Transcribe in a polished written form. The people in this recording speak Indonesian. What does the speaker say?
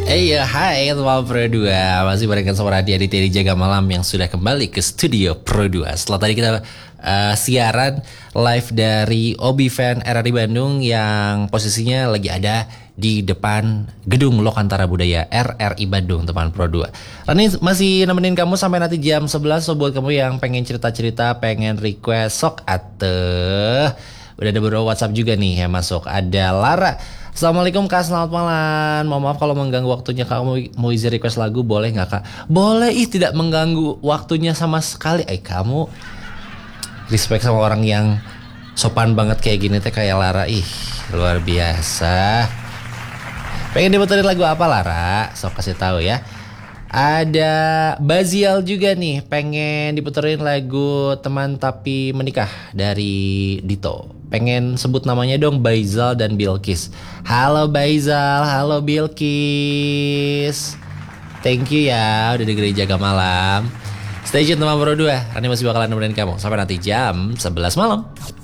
Iya, hai teman Pro 2. Masih barengan sama Raditya di Jaga Malam yang sudah kembali ke studio Pro 2. Setelah tadi kita siaran live dari Obi Fan RRI Bandung yang posisinya lagi ada di depan gedung Lokantara Budaya RRI Bandung, teman Pro 2. Rani masih nemenin kamu sampai nanti jam 11. So buat kamu yang pengen cerita-cerita, pengen request sok atau udah ada beberapa WhatsApp juga nih yang masuk. Ada Lara. Assalamualaikum Kak, selamat malam. Mohon maaf kalau mengganggu waktunya Kak, mau izin request lagu boleh nggak Kak? Boleh, tidak mengganggu waktunya sama sekali. Kamu respect sama orang yang sopan banget kayak gini teh, kayak Lara. Luar biasa. Pengen diputerin lagu apa Lara? Sok kasih tahu ya. Ada Bazial juga nih, pengen diputerin lagu Teman Tapi Menikah dari Dito. Pengen sebut namanya dong, Baizal dan Bilkis. Halo Baizal, halo Bilkis. Thank you ya udah dengerin Jaga Malam. Stay tune teman Pro 2. Rani masih bakalan nemenin kamu sampai nanti jam 11 malam.